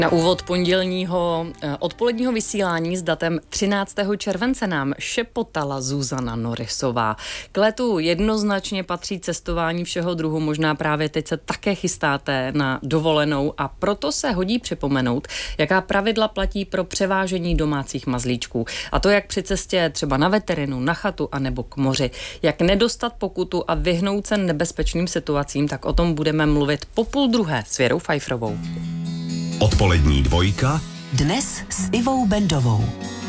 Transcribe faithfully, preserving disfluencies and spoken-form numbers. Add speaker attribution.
Speaker 1: Na úvod pondělního odpoledního vysílání s datem třináctého července nám šepotala Zuzana Norisová. K létu jednoznačně patří cestování všeho druhu, možná právě teď se také chystáte na dovolenou a proto se hodí připomenout, jaká pravidla platí pro převážení domácích mazlíčků. A to jak při cestě třeba na veterinu, na chatu a nebo k moři. Jak nedostat pokutu a vyhnout se nebezpečným situacím, tak o tom budeme mluvit po půl druhé s Věrou Pfeifferovou.
Speaker 2: Odpolední dvojka
Speaker 3: dnes s Ivou Bendovou.